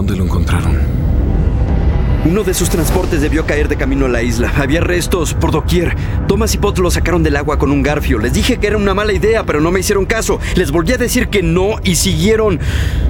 ¿Dónde lo encontraron? Uno de sus transportes debió caer de camino a la isla. Había restos por doquier. Thomas y Pot lo sacaron del agua con un garfio. Les dije que era una mala idea, pero no me hicieron caso. Les volví a decir que no y siguieron.